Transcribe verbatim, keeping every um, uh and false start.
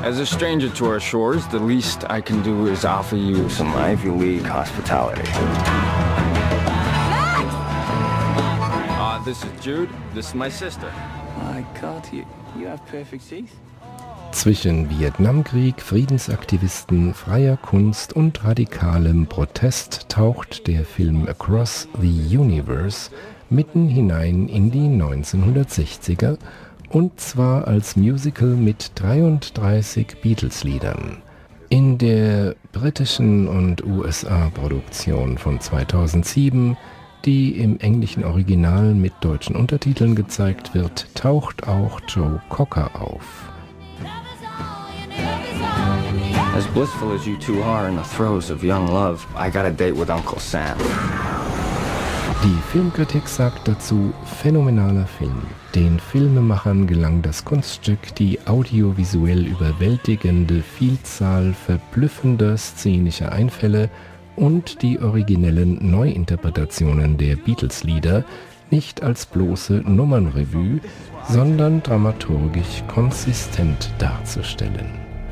As a stranger to our shores, the least I can do is offer you some Ivy League hospitality. Uh, this is Jude. This is my sister. My God, you, you have perfect teeth. Zwischen Vietnamkrieg, Friedensaktivisten, freier Kunst und radikalem Protest taucht der Film Across the Universe mitten hinein in die neunzehnhundertsechziger, und zwar als Musical mit dreiunddreißig Beatles-Liedern. In der britischen und U S A-Produktion von zweitausendsieben, die im englischen Original mit deutschen Untertiteln gezeigt wird, taucht auch Joe Cocker auf. As blissful as you two are in the throes of young love, I got a date with Uncle Sam. Die Filmkritik sagt dazu, phänomenaler Film. Den Filmemachern gelang das Kunststück, die audiovisuell überwältigende Vielzahl verblüffender szenischer Einfälle und die originellen Neuinterpretationen der Beatles-Lieder nicht als bloße Nummernrevue, sondern dramaturgisch konsistent darzustellen.